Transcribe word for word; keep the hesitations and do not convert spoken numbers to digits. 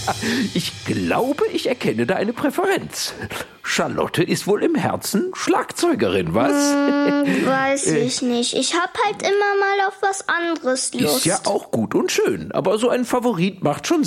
Ich glaube, ich erkenne da eine Präferenz. Charlotte ist wohl im Herzen Schlagzeugerin, was? Hm, weiß ich nicht. Ich hab halt immer mal auf was anderes Lust. Ist ja auch gut und schön, aber so ein Favorit macht schon